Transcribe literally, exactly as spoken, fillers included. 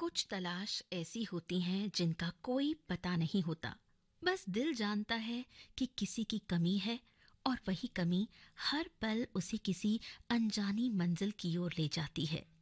कुछ तलाश ऐसी होती हैं जिनका कोई पता नहीं होता। बस दिल जानता है कि किसी की कमी है और वही कमी हर पल उसे किसी अनजानी मंजिल की ओर ले जाती है।